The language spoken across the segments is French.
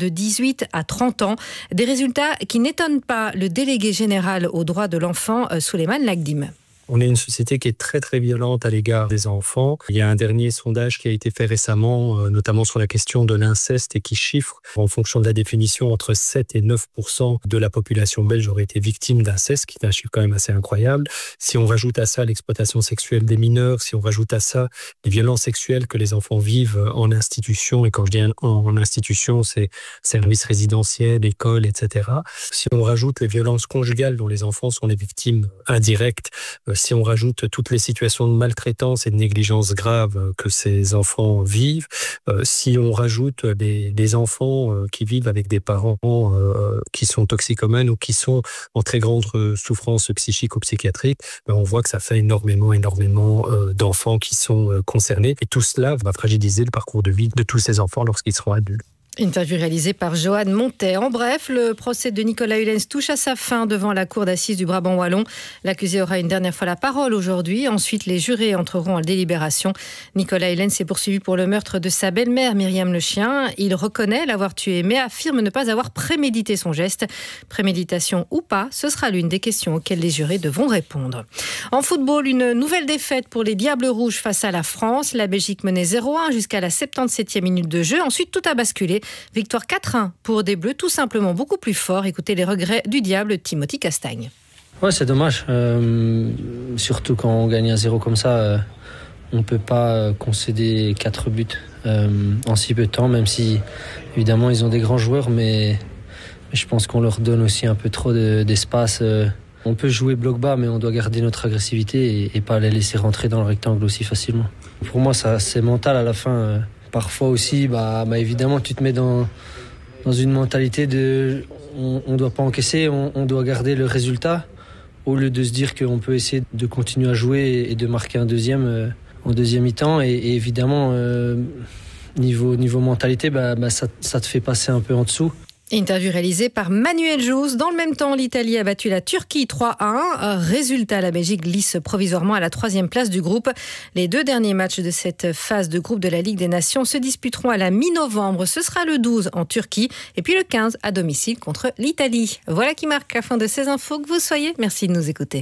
de 18 à 30 ans. Des résultats qui n'étonnent pas le délégué général aux droits de l'enfant, Souleymane Lagdim. On est une société qui est très très violente à l'égard des enfants. Il y a un dernier sondage qui a été fait récemment, notamment sur la question de l'inceste, et qui chiffre, en fonction de la définition, entre 7 et 9% de la population belge aurait été victime d'inceste, qui est un chiffre quand même assez incroyable. Si on rajoute à ça l'exploitation sexuelle des mineurs, si on rajoute à ça les violences sexuelles que les enfants vivent en institution, et quand je dis en institution, c'est services résidentiels, écoles, etc. Si on rajoute les violences conjugales dont les enfants sont les victimes indirectes, si on rajoute toutes les situations de maltraitance et de négligence grave que ces enfants vivent, si on rajoute des enfants qui vivent avec des parents qui sont toxicomanes ou qui sont en très grande souffrance psychique ou psychiatrique, on voit que ça fait énormément d'enfants qui sont concernés. Et tout cela va fragiliser le parcours de vie de tous ces enfants lorsqu'ils seront adultes. Interview réalisée par Joanne Montet. En bref, le procès de Nicolas Hulens touche à sa fin devant la cour d'assises du Brabant wallon. L'accusé aura une dernière fois la parole aujourd'hui. Ensuite, les jurés entreront en délibération. Nicolas Hulens est poursuivi pour le meurtre de sa belle-mère, Myriam Le Chien. Il reconnaît l'avoir tué, mais affirme ne pas avoir prémédité son geste. Préméditation ou pas, ce sera l'une des questions auxquelles les jurés devront répondre. En football, une nouvelle défaite pour les Diables Rouges face à la France. La Belgique menait 0-1 jusqu'à la 77e minute de jeu. Ensuite, tout a basculé. Victoire 4-1 pour des Bleus, tout simplement beaucoup plus fort. Écoutez les regrets du Diable, Timothy Castagne. Ouais, c'est dommage. Surtout quand on gagne à 0 comme ça, on ne peut pas concéder 4 buts en si peu de temps, même si évidemment ils ont des grands joueurs, mais je pense qu'on leur donne aussi un peu trop d'espace. On peut jouer bloc bas, mais on doit garder notre agressivité et pas les laisser rentrer dans le rectangle aussi facilement. Pour moi, ça, c'est mental à la fin. Parfois aussi, évidemment, tu te mets dans une mentalité de on ne doit pas encaisser, on doit garder le résultat, au lieu de se dire qu'on peut essayer de continuer à jouer et de marquer un deuxième en deuxième mi-temps. Et évidemment, niveau mentalité, ça te fait passer un peu en dessous. Interview réalisée par Manuel Jousse. Dans le même temps, l'Italie a battu la Turquie 3-1. Résultat, la Belgique glisse provisoirement à la 3e place du groupe. Les 2 derniers matchs de cette phase de groupe de la Ligue des Nations se disputeront à la mi-novembre. Ce sera le 12 en Turquie et puis le 15 à domicile contre l'Italie. Voilà qui marque la fin de ces infos. Que vous soyez, merci de nous écouter.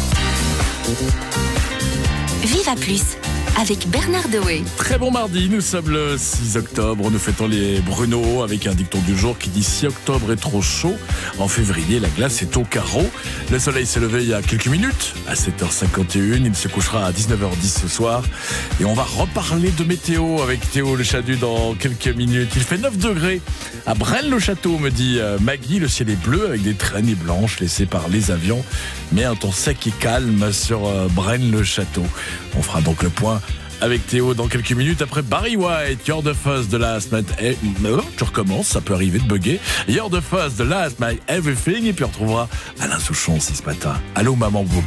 Viva Plus avec Bernard Dewey. Très bon mardi, nous sommes le 6 octobre, nous fêtons les Bruno avec un dicton du jour qui dit « Si octobre est trop chaud, en février la glace est au carreau ». Le soleil s'est levé il y a quelques minutes, à 7h51, il se couchera à 19h10 ce soir. Et on va reparler de météo avec Théo Le Chadu dans quelques minutes. Il fait 9 degrés à Braine-le-Château, me dit Maggie. Le ciel est bleu avec des traînées blanches laissées par les avions, mais un temps sec et calme sur Braine-le-Château. On fera donc le point avec Théo dans quelques minutes après Barry White, You're the First, The Last, My... Je recommence, ça peut arriver de bugger. You're the First, The Last, My Everything. Et puis on retrouvera Alain Souchon ce matin. Allô maman,